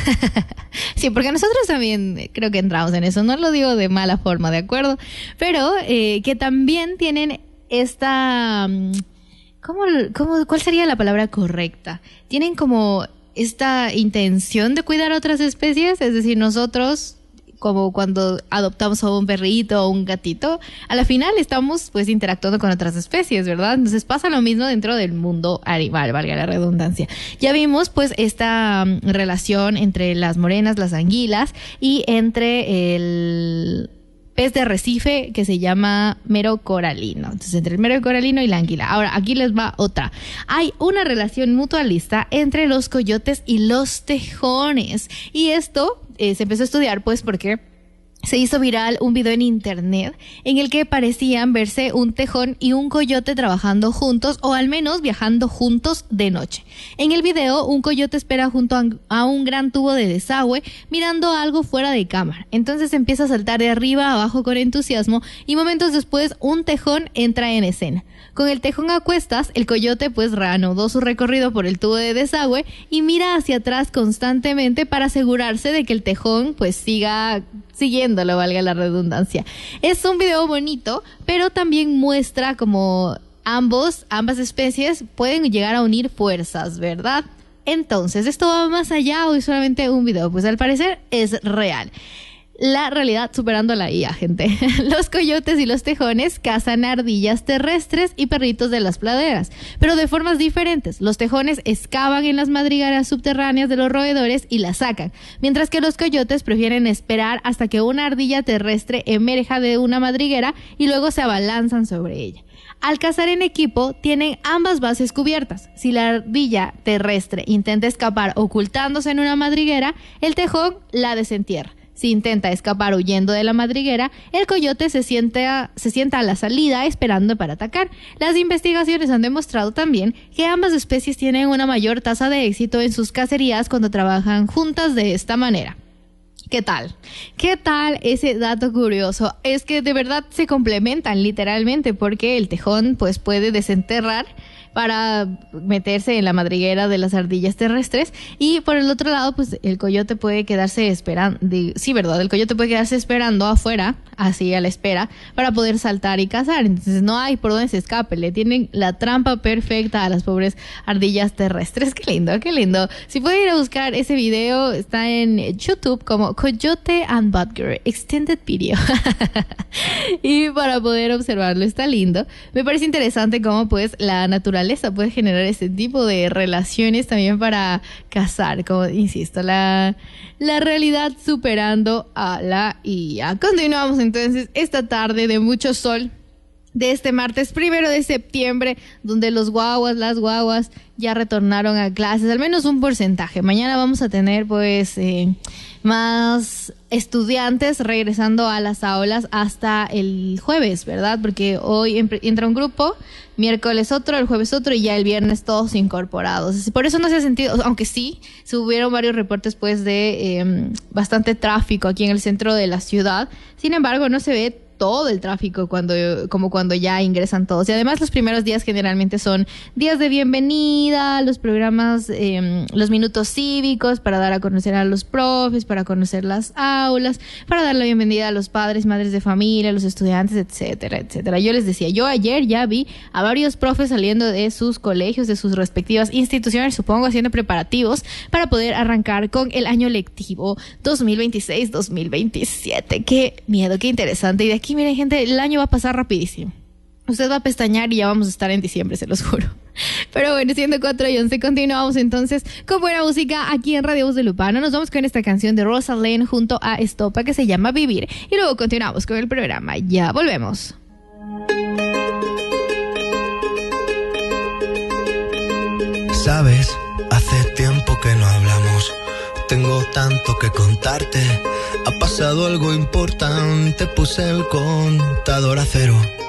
Sí, porque nosotros también creo que entramos en eso. No lo digo de mala forma, ¿de acuerdo? Pero que también tienen esta... ¿Cuál sería la palabra correcta? Tienen como esta intención de cuidar a otras especies, es decir, nosotros, como cuando adoptamos a un perrito o un gatito, a la final estamos pues interactuando con otras especies, ¿verdad? Entonces pasa lo mismo dentro del mundo animal, valga la redundancia. Ya vimos pues esta relación entre las morenas, las anguilas y entre el pez de arrecife que se llama mero coralino. Entonces, entre el mero coralino y la anguila. Ahora, aquí les va otra. Hay una relación mutualista entre los coyotes y los tejones. Y esto se empezó a estudiar pues porque se hizo viral un video en internet en el que parecían verse un tejón y un coyote trabajando juntos, o al menos viajando juntos de noche. En el video, un coyote espera junto a un gran tubo de desagüe mirando algo fuera de cámara. Entonces empieza a saltar de arriba a abajo con entusiasmo y momentos después un tejón entra en escena. Con el tejón a cuestas, el coyote pues reanudó su recorrido por el tubo de desagüe y mira hacia atrás constantemente para asegurarse de que el tejón pues siga siguiéndolo, valga la redundancia. Es un video bonito, pero también muestra como ambas especies pueden llegar a unir fuerzas, ¿verdad? Entonces, ¿esto va más allá o es solamente un video? Pues al parecer es real. La realidad superando la IA, gente. Los coyotes y los tejones cazan ardillas terrestres y perritos de las praderas, pero de formas diferentes. Los tejones excavan en las madrigueras subterráneas de los roedores y las sacan, mientras que los coyotes prefieren esperar hasta que una ardilla terrestre emerja de una madriguera y luego se abalanzan sobre ella. Al cazar en equipo, tienen ambas bases cubiertas. Si la ardilla terrestre intenta escapar ocultándose en una madriguera, el tejón la desentierra. Si intenta escapar huyendo de la madriguera, el coyote se sienta a la salida esperando para atacar. Las investigaciones han demostrado también que ambas especies tienen una mayor tasa de éxito en sus cacerías cuando trabajan juntas de esta manera. ¿Qué tal? ¿Qué tal ese dato curioso? Es que de verdad se complementan literalmente, porque el tejón pues puede desenterrar para meterse en la madriguera de las ardillas terrestres, y por el otro lado pues el coyote puede quedarse esperando, el coyote puede quedarse esperando afuera, así a la espera, para poder saltar y cazar. Entonces no hay por dónde se escape, le tienen la trampa perfecta a las pobres ardillas terrestres. Qué lindo, qué lindo. Si pueden ir a buscar ese video, está en YouTube como Coyote and Butger Extended Video. Y para poder observarlo está lindo. Me parece interesante cómo pues la naturaleza puede generar ese tipo de relaciones también para cazar, como insisto, la realidad superando a la IA. Continuamos entonces esta tarde de mucho sol de este martes 1 de septiembre, donde las guaguas ya retornaron a clases, al menos un porcentaje. Mañana vamos a tener pues más estudiantes regresando a las aulas hasta el jueves, ¿verdad? Porque hoy entra un grupo, miércoles otro, el jueves otro y ya el viernes todos incorporados. Por eso no se ha sentido, aunque sí, se hubieron varios reportes pues de bastante tráfico aquí en el centro de la ciudad. Sin embargo, no se ve todo el tráfico como cuando ya ingresan todos. Y además los primeros días generalmente son días de bienvenida, los programas, los minutos cívicos para dar a conocer a los profes, para conocer las aulas, para dar la bienvenida a los padres, madres de familia, a los estudiantes, etcétera, etcétera. Yo les decía, yo ayer ya vi a varios profes saliendo de sus colegios, de sus respectivas instituciones, supongo haciendo preparativos para poder arrancar con el año lectivo 2026-2027. Qué miedo, qué interesante. Y de aquí, miren, gente, el año va a pasar rapidísimo. Usted va a pestañear y ya vamos a estar en diciembre, se los juro. Pero bueno, siendo 4:11, continuamos entonces con buena música aquí en Radio Voz de Lupano. Nos vamos con esta canción de Rosalén junto a Estopa que se llama Vivir. Y luego continuamos con el programa. Ya volvemos. Sabes, hace tiempo que no hablamos. Tengo tanto que contarte. Ha pasado algo importante, puse el contador a cero.